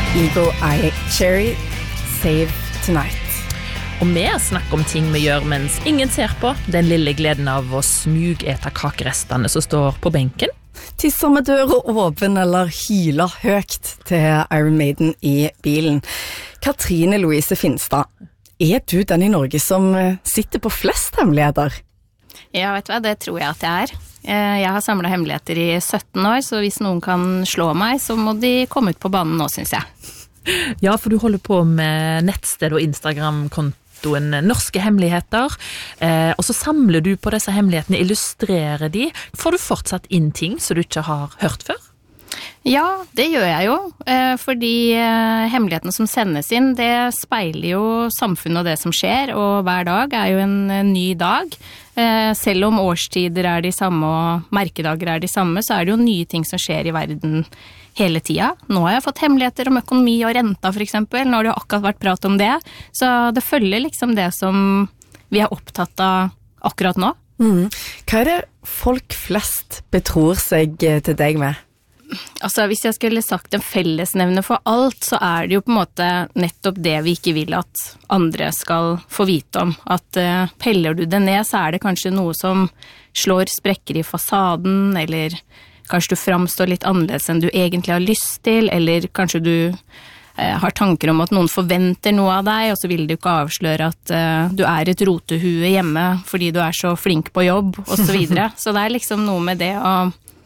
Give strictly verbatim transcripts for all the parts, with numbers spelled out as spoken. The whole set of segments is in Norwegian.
Eagle Eye Cherry, Save Tonight. Og vi snakker om ting vi gjør mens ingen ser på. Den lille gleden av å smugete kakerestene som står på benken. Tisser med døra åpen eller hyler høyt til Iron Maiden i bilen. Katrine Louise Finstad, er du den i Norge som sitter på flest hemmeligheter? Ja, vet du hva, det tror jeg at jeg er. Jeg har samlet hemmeligheter i sytten år, så hvis noen kan slå meg, så må de komme ut på banen nå, synes jeg. Ja, for du holder på med nettsted og Instagram-kontoen Norske Hemmeligheter, eh, og så samler du på disse hemmelighetene, illustrerer de. Får du fortsatt inn ting som du ikke har hørt før? Ja, det gjør jeg jo, eh, fordi eh, hemmelighetene som sendes inn, det speiler jo samfunnet og det som skjer, og hver dag er jo en, en ny dag. Eh, selv om årstider er de samme og merkedager er de samme, så er det jo nye ting som skjer i verden hele tida. Nå har jeg fått hemmeligheter om økonomi og renta for eksempel, nå har det jo akkurat vært prat om det, så det følger liksom det som vi er opptatt av akkurat nå. Mm. Hva er det folk flest betror seg til deg med? Altså, hvis jeg skulle sagt en fellesnevne for alt, så er det jo på en måte nettopp det vi ikke vil at andre skal få vite om. At uh, peller du det ned, så er det kanskje noe som slår sprekker i fasaden, eller kanskje du framstår litt annerledes enn du egentlig har lyst til, eller kanskje du uh, har tanker om at noen forventer noe av deg, og så vil du ikke avsløre at uh, du er et rotehue hjemme fordi du er så flink på jobb, og så videre. Så det er liksom noe med det å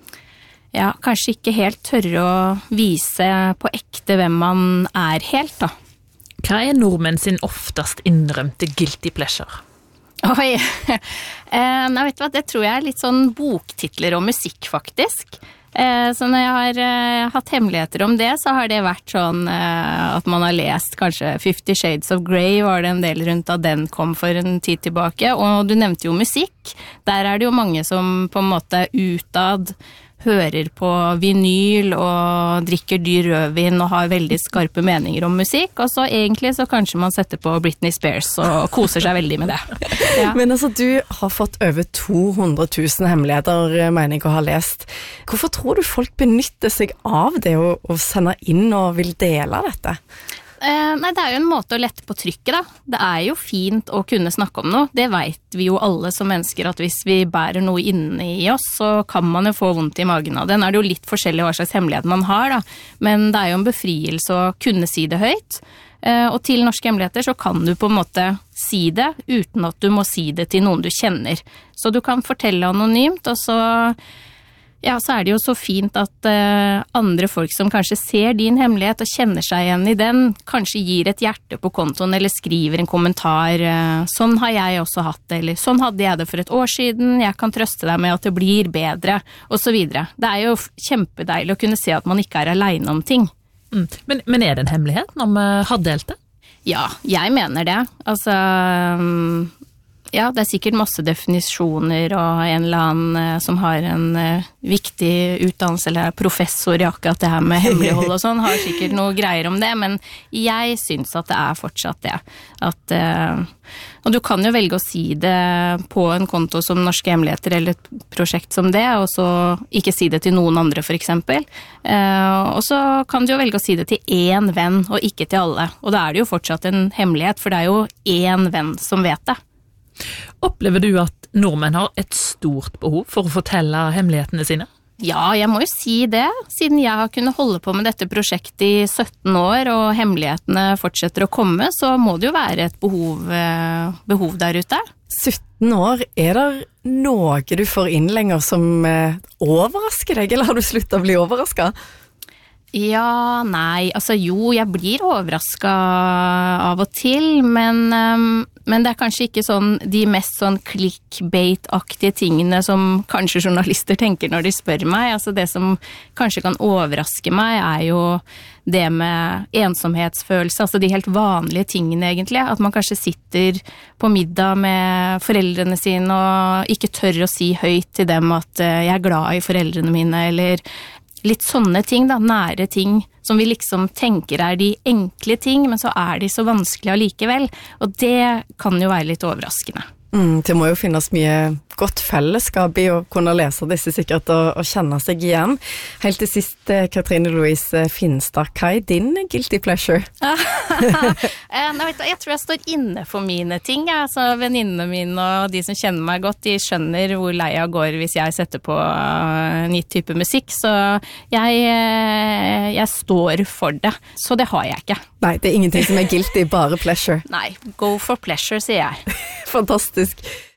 ja, kanskje ikke helt tørre å vise på ekte hvem man er helt, da. Hva er nordmenn sin oftest innrømte guilty pleasure? Oi, eh, nei, vet du hva, det tror jeg er litt sånn boktitler og musikk, faktisk. Eh, så når jeg har eh, hatt hemmeligheter om det, så har det vært sånn eh, at man har lest kanskje Fifty Shades of Grey, var det en del rundt da den kom for en tid tilbake, og du nevnte jo musikk. Der er det jo mange som på en måte utad hører på vinyl og drikker dyr rødvin og har veldig skarpe meninger om musikk, og så egentlig så kanskje man setter på Britney Spears og koser seg veldig med det. Ja. Men altså, du har fått over to hundre tusen hemmeligheter, mener jeg å ha lest. Hvorfor tror du folk benytter seg av det å, å sende inn og vil dele dette? Eh, nei, det er jo en måte å lette på trykket da. Det er jo fint å kunne snakke om noe. Det vet vi jo alle som mennesker, at hvis vi bærer noe inne i oss, så kan man jo få vondt i magen av det. Nå er det jo litt forskjellig hva slags hemmelighet man har da, men det er jo en befrielse å kunne si det høyt. Eh, og til Norske Hemmeligheter så kan du på en måte si det, uten at du må si det til noen du kjenner. Så du kan fortelle anonymt, og så ja, så er det jo så fint at uh, andre folk som kanskje ser din hemmelighet og kjenner seg igjen i den, kanskje gir et hjerte på kontoen eller skriver en kommentar. Uh, sånn har jeg også hatt det, eller sånn hadde jeg det for et år siden, jeg kan trøste deg med at det blir bedre, og så videre. Det er jo kjempedeilig å kunne se at man ikke er alene om ting. Mm. Men, men er det en hemmelighet når vi har delt det? Ja, jeg mener det. Altså... Um, Ja, det er sikkert masse definisjoner og en eller annen som har en uh, viktig utdannelse eller er professor i akkurat det her med hemmelighold og sånn, har sikkert noe greier om det, men jeg synes at det er fortsatt det. At, uh, og du kan jo velge å si det på en konto som Norske Hemmeligheter eller et prosjekt som det, og så ikke si det til noen andre for eksempel. Uh, og så kan du jo velge å si det til én venn og ikke til alle, og da er det jo fortsatt en hemmelighet, for det er jo én venn som vet det. Opplever du at nordmenn har et stort behov for å fortelle hemmelighetene sine? Ja, jeg må jo si det, siden jeg har kunnet holde på med dette prosjektet i sytten år, og hemmelighetene fortsetter å komme, så må det jo være et behov, behov der ute. sytten år, er det noe du får inn lenger som overrasker deg, eller har du sluttet å bli overrasket? Ja, nei, altså jo, jeg blir overrasket av og til, men, um, men det er kanskje ikke sånn de mest sånn clickbait-aktige tingene som kanskje journalister tenker når de spør meg. Altså det som kanskje kan overraske meg er jo det med ensomhetsfølelse, altså de helt vanlige tingene egentlig, at man kanskje sitter på middag med foreldrene sine og ikke tør å si høyt til dem at uh, jeg er glad i foreldrene mine, eller litt sånne ting da, nære ting som vi liksom tenker er de enkle ting, men så er de så vanskelige allikevel, og det kan jo være litt overraskende. Mm, det må jo finnes mye godt fellesskap i å kunne lese disse sikkert og, og kjenne seg igjen. Helt til sist, Katrine Louise Finstad, hva er din guilty pleasure? Nei, vet du, jeg tror jeg står inne for mine ting. Altså, venninnene mine og de som kjenner meg godt, de skjønner hvor lei jeg går hvis jeg setter på uh, ny type musikk, så jeg, jeg står for det. Så det har jeg ikke. Nei, det er ingenting som er guilty, bare pleasure. Nei, go for pleasure, sier jeg. Fantastisk.